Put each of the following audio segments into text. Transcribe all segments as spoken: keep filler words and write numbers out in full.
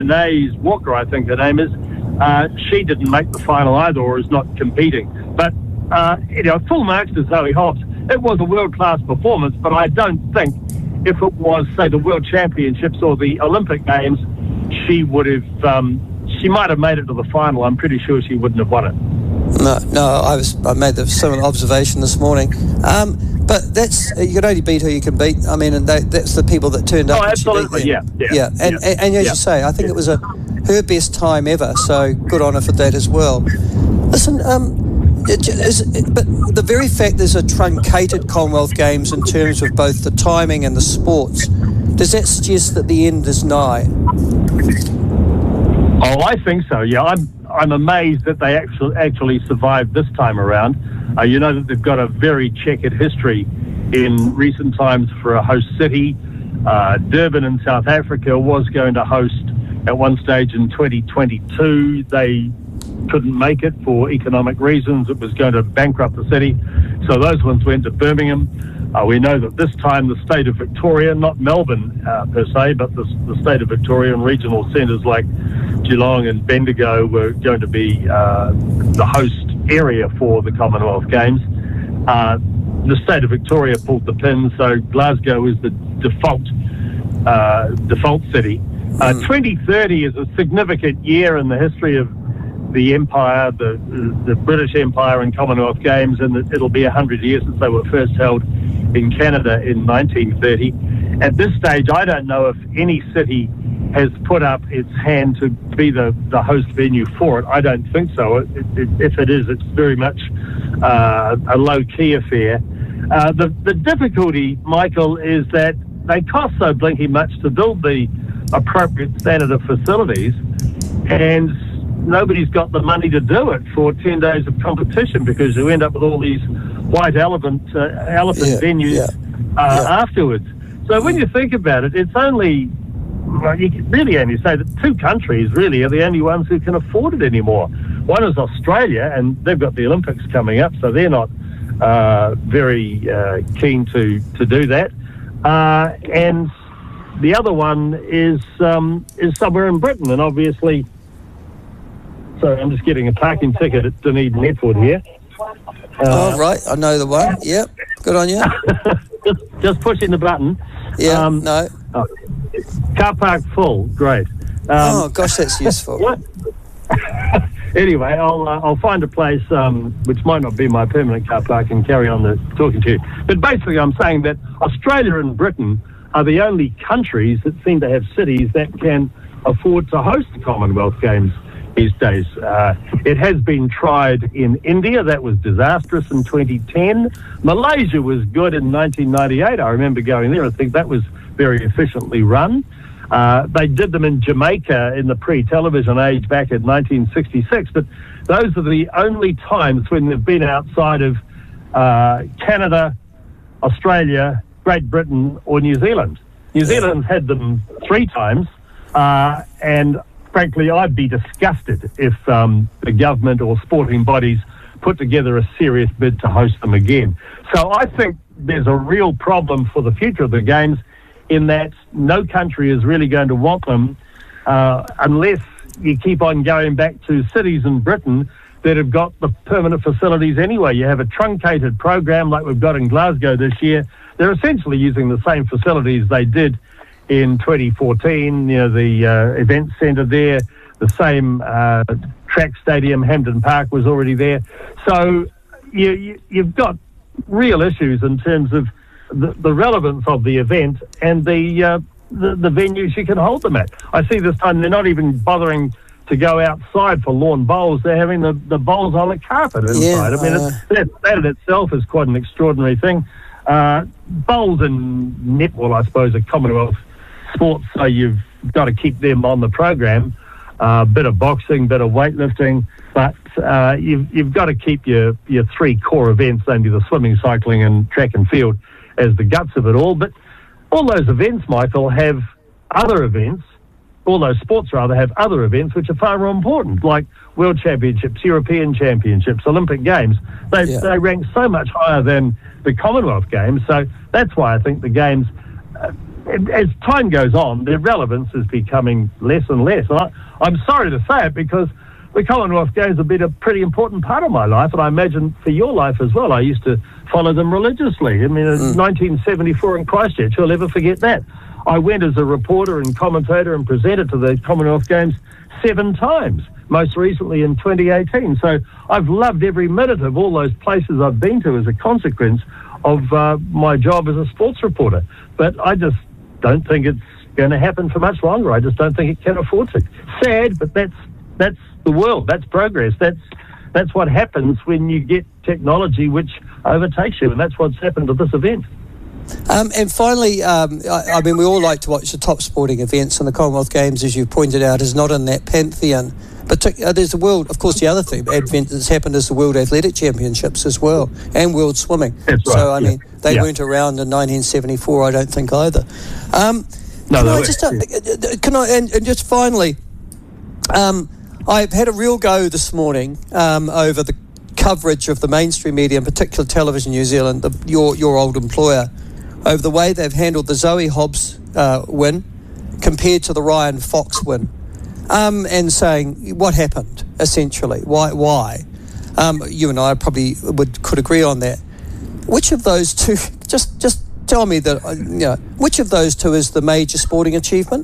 Renee Walker, I think her name is, uh, she didn't make the final either, or is not competing. But, uh, you know, full marks to Zoe Hobbs. It was a world-class performance, but I don't think if it was, say, the World Championships or the Olympic Games, she would have, um, she might have made it to the final. I'm pretty sure she wouldn't have won it. No, no, I was I made the similar observation this morning. Um, but that's, you can only beat who you can beat. I mean, and they, that's the people that turned up. Oh, absolutely, yeah, yeah. Yeah, and, yeah. and, and as yeah. you say, I think yeah. it was a her best time ever, so good on her for that as well. Listen, um, it, is, but the very fact there's a truncated Commonwealth Games in terms of both the timing and the sports, does that suggest that the end is nigh? Oh, I think so, yeah. I'm I'm amazed that they actually actually survived this time around. Uh, you know that they've got a very checkered history in recent times for a host city. Uh, Durban in South Africa was going to host at one stage in twenty twenty-two. They couldn't make it for economic reasons. It was going to bankrupt the city. So those ones went to Birmingham. Uh, we know that this time the state of Victoria, not Melbourne uh, per se, but the, the state of Victoria and regional centres like Geelong and Bendigo were going to be uh, the host area for the Commonwealth Games. Uh, the state of Victoria pulled the pin, so Glasgow is the default uh, default city. Uh, mm. twenty thirty is a significant year in the history of the Empire, the the British Empire and Commonwealth Games, and it'll be one hundred years since they were first held in Canada in nineteen thirty. At this stage, I don't know if any city has put up its hand to be the, the host venue for it. I don't think so. It, it, if it is, it's very much uh, a low-key affair. Uh, the, the difficulty, Michael, is that they cost so blinky much to build the appropriate standard of facilities, and nobody's got the money to do it for ten days of competition, because you end up with all these white elephant uh, elephant yeah, venues yeah, uh, yeah. afterwards. So when you think about it, it's only, well, you can really only say that two countries really are the only ones who can afford it anymore. One is Australia, and they've got the Olympics coming up, so they're not uh, very uh, keen to, to do that. Uh, and the other one is um, is somewhere in Britain, and obviously, so I'm just getting a parking ticket at Dunedin Airport here. Uh, oh, right, I know the one. Yep, good on you. just, just pushing the button. Yeah, um, no. Oh, car park full, great. Um, oh, gosh, that's useful. Anyway, I'll uh, I'll find a place um, which might not be my permanent car park and carry on the talking to you. But basically, I'm saying that Australia and Britain are the only countries that seem to have cities that can afford to host the Commonwealth Games these days. Uh, it has been tried in India. That was disastrous in twenty ten. Malaysia was good in nineteen ninety-eight. I remember going there. I think that was very efficiently run. Uh, they did them in Jamaica in the pre-television age back in nineteen sixty-six, but those are the only times when they've been outside of uh, Canada, Australia, Great Britain, or New Zealand. New Zealand's had them three times, uh, and frankly, I'd be disgusted if um, the government or sporting bodies put together a serious bid to host them again. So I think there's a real problem for the future of the Games, in that no country is really going to want them uh, unless you keep on going back to cities in Britain that have got the permanent facilities anyway. You have a truncated program like we've got in Glasgow this year. They're essentially using the same facilities they did in twenty fourteen, you know, the uh, event centre there, the same uh, track stadium, Hampden Park was already there. So you, you, you've got real issues in terms of the, the relevance of the event and the, uh, the the venues you can hold them at. I see this time they're not even bothering to go outside for lawn bowls. They're having the, the bowls on the carpet inside. Yeah, I mean, uh... it's, that, that in itself is quite an extraordinary thing. Uh, bowls and netball, I suppose, are Commonwealth sports, so you've got to keep them on the program. A uh, bit of boxing, bit of weightlifting, but uh, you've you've got to keep your your three core events, only the swimming, cycling, and track and field, as the guts of it all. But all those events, Michael, have other events. All those sports, rather, have other events which are far more important, like World Championships, European Championships, Olympic Games. They yeah. they rank so much higher than the Commonwealth Games. So that's why I think the Games, uh, as time goes on, their relevance is becoming less and less. And I, I'm sorry to say it, because the Commonwealth Games have been a pretty important part of my life, and I imagine for your life as well. I used to follow them religiously. I mean, in mm. nineteen seventy-four in Christchurch, who'll ever forget that? I went as a reporter and commentator and presenter to the Commonwealth Games seven times, most recently in twenty eighteen. So I've loved every minute of all those places I've been to as a consequence of uh, my job as a sports reporter. But I just don't think it's going to happen for much longer. I just don't think it can afford to. Sad, but that's that's the world. That's progress. That's that's what happens when you get technology which overtakes you, and that's what's happened to this event. Um, and finally, um, I, I mean, we all like to watch the top sporting events, and the Commonwealth Games, as you pointed out, is not in that pantheon. But uh, there's the world, of course, the other thing, advent that's happened is the World Athletic Championships as well, and World Swimming. That's right. So, I yeah. mean, they yeah. weren't around in nineteen seventy-four, I don't think, either. Um, no, can no, I just, uh, yeah. can I, and, and just finally, um, I've had a real go this morning um, over the coverage of the mainstream media, in particular Television New Zealand, the, your your old employer, over the way they've handled the Zoe Hobbs uh, win compared to the Ryan Fox win, um, and saying what happened essentially, why why. Um, you and I probably would could agree on that. Which of those two? Just just tell me that. Uh, you know, which of those two is the major sporting achievement?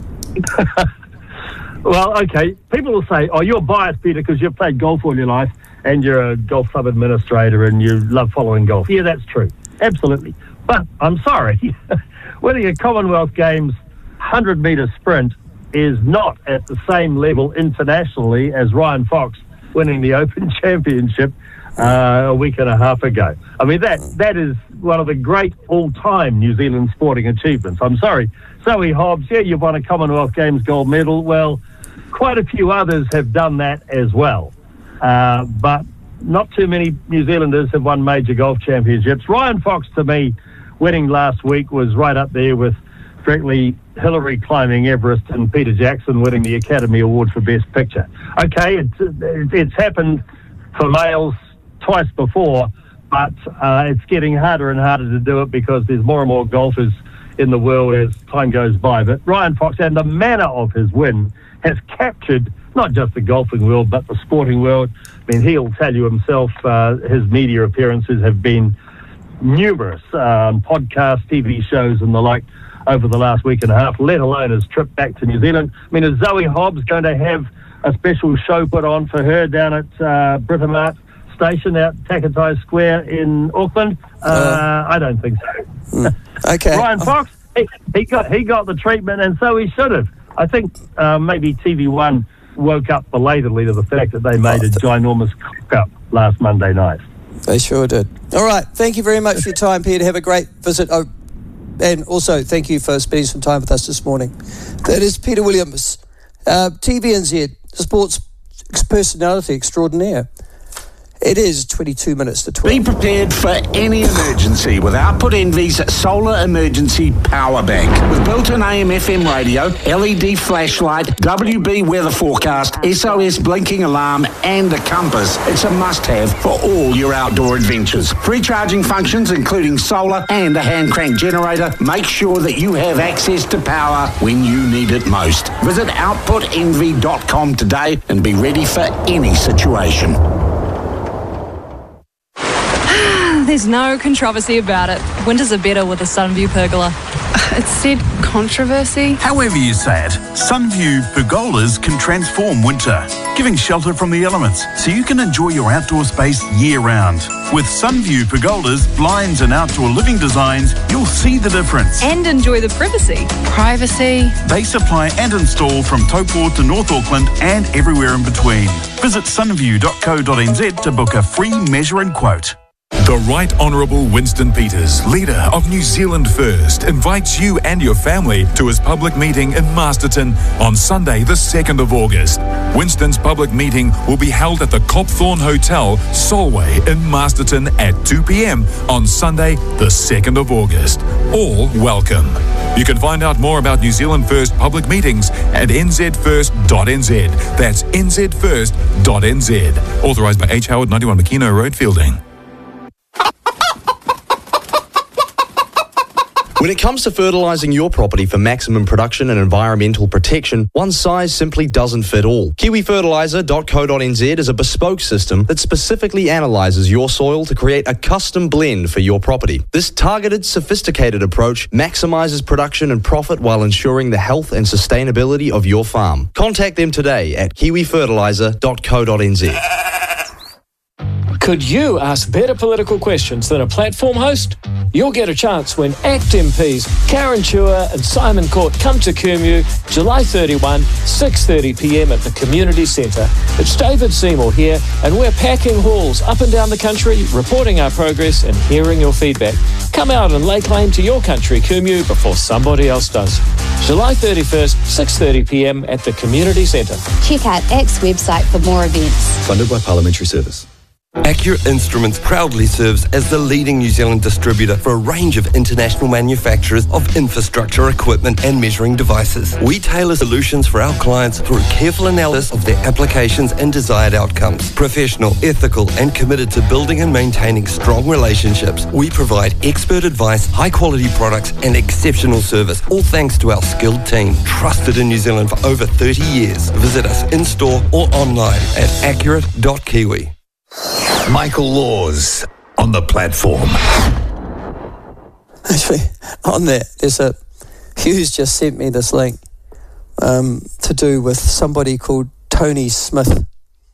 Well, okay, people will say, oh, you're biased, Peter, because you've played golf all your life and you're a golf club administrator and you love following golf. Yeah, that's true. Absolutely. But I'm sorry, winning a Commonwealth Games one hundred metre sprint is not at the same level internationally as Ryan Fox winning the Open Championship uh, a week and a half ago. I mean, that that is one of the great all-time New Zealand sporting achievements. I'm sorry. Zoe Hobbs, yeah, you've won a Commonwealth Games gold medal. Well, quite a few others have done that as well. Uh, but not too many New Zealanders have won major golf championships. Ryan Fox, to me, winning last week was right up there with, frankly, Hillary climbing Everest and Peter Jackson winning the Academy Award for Best Picture. Okay, it's, it's happened for males twice before, but uh, it's getting harder and harder to do it because there's more and more golfers in the world as time goes by. But Ryan Fox, and the manner of his win, has captured not just the golfing world, but the sporting world. I mean, he'll tell you himself, uh, his media appearances have been numerous, um, podcasts, T V shows and the like over the last week and a half, let alone his trip back to New Zealand. I mean, is Zoe Hobbs going to have a special show put on for her down at uh, Britomart Station out Takatai Square in Auckland? Uh, uh, I don't think so. Mm, okay. Ryan Fox, he, he got he got the treatment, and so he should have. I think uh, maybe T V One woke up belatedly to the fact that they made a ginormous cock-up last Monday night. They sure did. All right. Thank you very much for your time, Peter. Have a great visit. Oh, and also, thank you for spending some time with us this morning. That is Peter Williams, uh, T V N Z, sports personality extraordinaire. It is twenty-two minutes to twelve. Be prepared for any emergency with Output Envy's Solar Emergency Power Bank. With built-in A M F M radio, L E D flashlight, W B weather forecast, S O S blinking alarm and a compass, it's a must-have for all your outdoor adventures. Free charging functions including solar and a hand crank generator. Make sure that you have access to power when you need it most. Visit output envy dot com today and be ready for any situation. There's no controversy about it. Winters are better with a Sunview pergola. It said controversy. However you say it, Sunview pergolas can transform winter, giving shelter from the elements so you can enjoy your outdoor space year-round. With Sunview pergolas, blinds and outdoor living designs, you'll see the difference. And enjoy the privacy. Privacy. They supply and install from Taupo to North Auckland and everywhere in between. Visit sunview dot co dot n z to book a free measure and quote. The Right Honourable Winston Peters, leader of New Zealand First, invites you and your family to his public meeting in Masterton on Sunday the second of August. Winston's public meeting will be held at the Copthorne Hotel, Solway in Masterton at two p.m. on Sunday the second of August. All welcome. You can find out more about New Zealand First public meetings at n z first dot n z. That's n z first dot n z. Authorised by H. Howard, ninety-one Makino Road, Fielding. When it comes to fertilising your property for maximum production and environmental protection, one size simply doesn't fit all. kiwi fertiliser dot co dot n z is a bespoke system that specifically analyses your soil to create a custom blend for your property. This targeted, sophisticated approach maximises production and profit while ensuring the health and sustainability of your farm. Contact them today at kiwi fertiliser dot co dot n z. Could you ask better political questions than a platform host? You'll get a chance when ACT M Ps Karen Chua and Simon Court come to Kumeu July thirty-first, six thirty p m at the Community Centre. It's David Seymour here, and we're packing halls up and down the country, reporting our progress and hearing your feedback. Come out and lay claim to your country, Kumeu, before somebody else does. July thirty-first, six thirty p m at the Community Centre. Check out ACT's website for more events. Funded by Parliamentary Service. Accurate Instruments proudly serves as the leading New Zealand distributor for a range of international manufacturers of infrastructure equipment and measuring devices. We tailor solutions for our clients through careful analysis of their applications and desired outcomes. Professional, ethical, and committed to building and maintaining strong relationships, we provide expert advice, high-quality products, and exceptional service, all thanks to our skilled team, trusted in New Zealand for over thirty years. Visit us in-store or online at accurate dot kiwi. Michael Laws on the platform. Actually, on that, there's a Hughes just sent me this link um, to do with somebody called Tony Smith,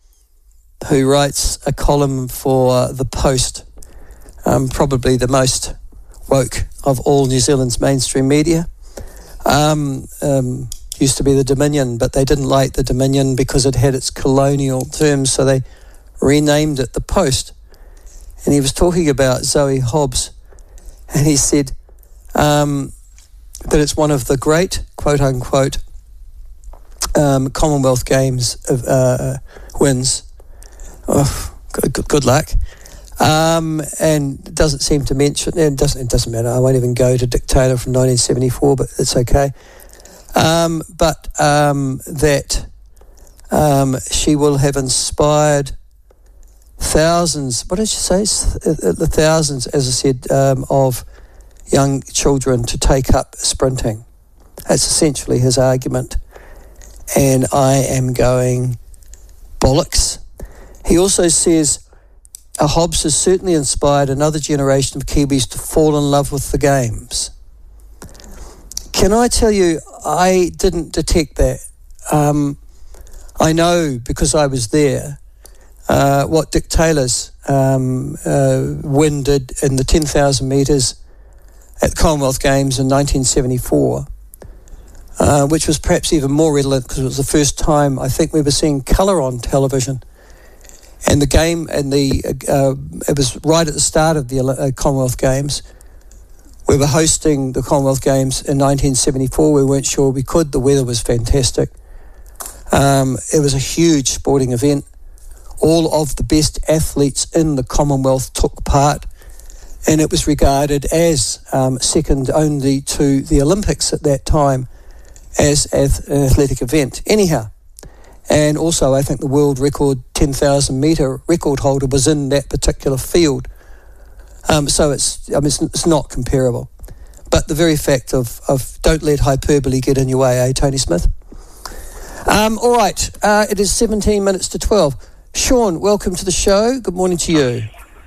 who writes a column for The Post, um, probably the most woke of all New Zealand's mainstream media. Um, um, used to be the Dominion, but they didn't like the Dominion because it had its colonial terms, so they renamed it The Post. And he was talking about Zoe Hobbs, and he said um, that it's one of the great, quote-unquote, um, Commonwealth Games of, uh, wins. Oh, good, good luck. Um, and doesn't seem to mention, it doesn't, it doesn't matter, I won't even go to Dick Taylor from nineteen seventy-four, but it's okay. Um, but um, that um, she will have inspired thousands, what did she say? The thousands, as I said, um, of young children to take up sprinting. That's essentially his argument. And I am going bollocks. He also says uh, Hobbs has certainly inspired another generation of Kiwis to fall in love with the games. Can I tell you, I didn't detect that. Um, I know, because I was there, Uh, what Dick Taylor's um, uh, win did in the ten thousand metres at the Commonwealth Games in nineteen seventy-four, uh, which was perhaps even more redolent because it was the first time I think we were seeing colour on television. And the game, and the uh, it was right at the start of the uh, Commonwealth Games. We were hosting the Commonwealth Games in nineteen seventy-four. We weren't sure we could. The weather was fantastic. Um, it was a huge sporting event. All of the best athletes in the Commonwealth took part, and it was regarded as um, second only to the Olympics at that time as an athletic event. Anyhow, and also I think the world record ten thousand metre record holder was in that particular field. Um, so it's, I mean, it's, it's not comparable. But the very fact of, of don't let hyperbole get in your way, eh, Tony Smith? Um, all right, uh, it is seventeen minutes to twelve. Sean, welcome to the show. Good morning to you.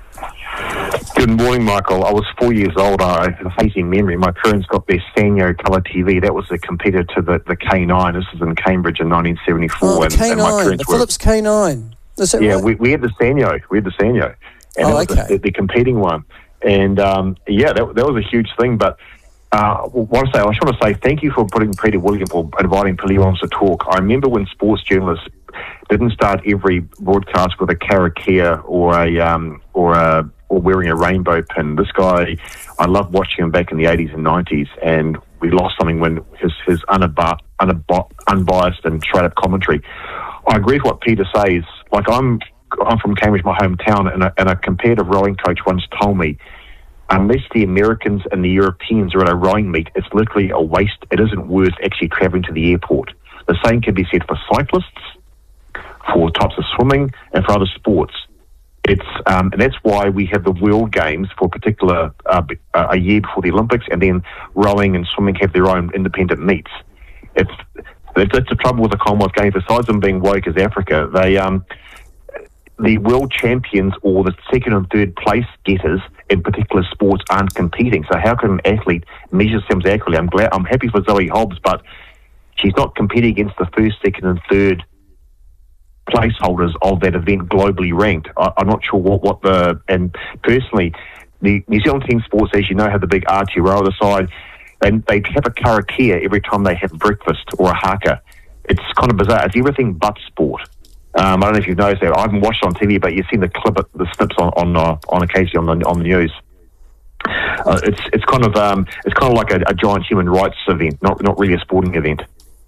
Good morning, Michael. I was four years old. I have a fleeting memory. My parents got their Sanyo colour T V. That was a competitor to the, the K nine. This was in Cambridge in nineteen seventy-four. Oh, the and, K nine, and my the were, Philips K nine. Is that yeah, right? we, we had the Sanyo. We had the Sanyo. And oh, it was okay. the, the competing one. And, um, yeah, that, that was a huge thing. But uh, what I say, I just want to say thank you for putting Peter Williams or inviting Peter Williams to talk. I remember when sports journalists didn't start every broadcast with a karakia or a um, or a or wearing a rainbow pin. This guy, I loved watching him back in the eighties and nineties, and we lost something when his his unab- unab- unbiased and straight up commentary. I agree with what Peter says. Like I'm I'm from Cambridge, my hometown, and a, and a competitive rowing coach once told me, unless the Americans and the Europeans are at a rowing meet, it's literally a waste. It isn't worth actually travelling to the airport. The same can be said for cyclists, for types of swimming, and for other sports. It's um, and that's why we have the World Games for a particular uh, a year before the Olympics, and then rowing and swimming have their own independent meets. It's that's the trouble with the Commonwealth Games. Besides them being woke as Africa, they um, the world champions or the second and third place getters in particular sports aren't competing. So how can an athlete measure themselves accurately? I'm glad, I'm happy for Zoe Hobbs, but she's not competing against the first, second, and third placeholders of that event globally ranked. I, I'm not sure what, what the and personally, the New Zealand team sports, as you know, have the big Aotearoa side. And they have a karakia every time they have breakfast or a haka. It's kind of bizarre. It's everything but sport. Um, I don't know if you've noticed that. I haven't watched it on T V, but you've seen the clip, the snips on on uh, on occasion on the on the news. Uh, it's it's kind of um, it's kind of like a, a giant human rights event, not not really a sporting event.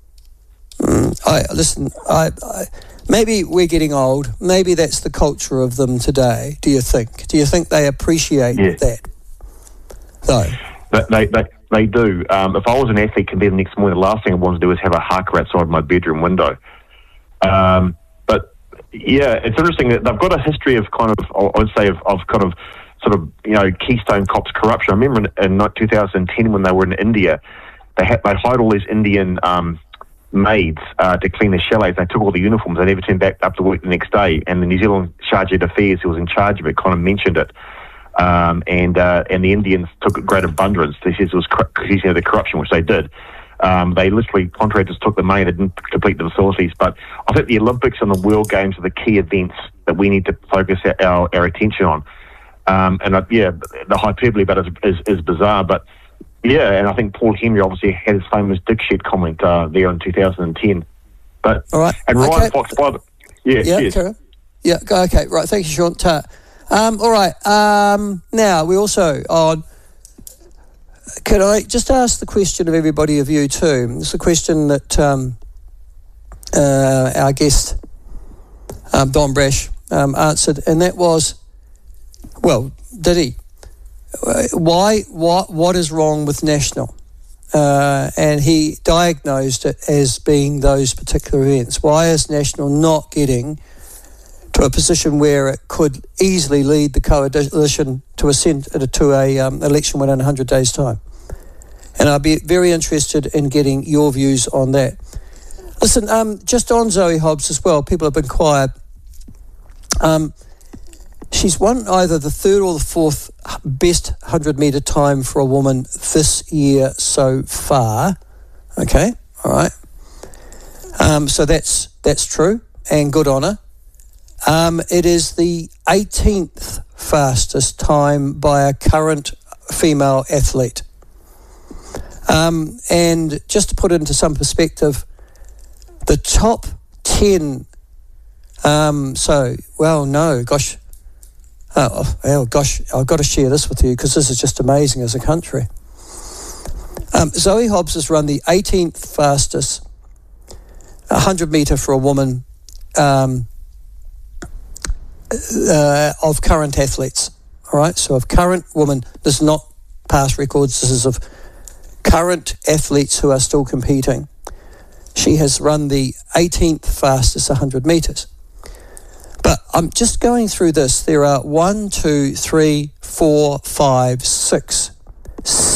Mm, I listen. I, I maybe we're getting old. Maybe that's the culture of them today. Do you think? Do you think they appreciate yeah. that? No. But they they. They do. Um, if I was an athlete competing the next morning, the last thing I want to do is have a haka outside my bedroom window. Um, but yeah, it's interesting that they've got a history of kind of, I would say, of, of kind of sort of, you know, Keystone Cops corruption. I remember in, in two thousand ten when they were in India, they had they hired all these Indian um, maids uh, to clean the chalets. They took all the uniforms. They never turned back up to work the next day. And the New Zealand Chargé d'Affaires, who was in charge of it, kind of mentioned it. Um, and uh, and the Indians took great abundance. They said it was because you know, the corruption, which they did. Um, they literally, contractors took the money, they didn't complete the facilities. But I think the Olympics and the World Games are the key events that we need to focus our, our attention on. Um, and uh, yeah, the hyperbole about it is, is, is bizarre. But yeah, and I think Paul Henry obviously had his famous dick shed comment uh, there in two thousand ten. But all right, and Ryan okay. Fox, by the yeah, yeah, yes. Karen. yeah, okay, right. Thank you, Sean. Ta. Um, all right. Um, now we also on. Can I just ask the question of everybody of you too? It's a question that um, uh, our guest um, Don Brash um, answered, and that was, well, did he? Why? What? What is wrong with National? Uh, and he diagnosed it as being those particular events. Why is National not getting to a position where it could easily lead the coalition to ascend to a um, election within one hundred days' time? And I'd be very interested in getting your views on that. Listen, um, just on Zoe Hobbs as well, people have been quiet. Um, she's won either the third or the fourth best one hundred metre time for a woman this year so far. Okay, all right. Um, so that's that's true, and good on her. Um, it is the eighteenth fastest time by a current female athlete. Um, and just to put it into some perspective, the top ten, um, so, well, no, gosh, oh, oh gosh, I've got to share this with you because this is just amazing as a country. Um, Zoe Hobbs has run the eighteenth fastest one hundred metre for a woman um, Uh, of current athletes, all right? So of current women, this is not past records, this is of current athletes who are still competing. She has run the eighteenth fastest one hundred metres. But I'm just going through this. There are one, two, three, four, five, six,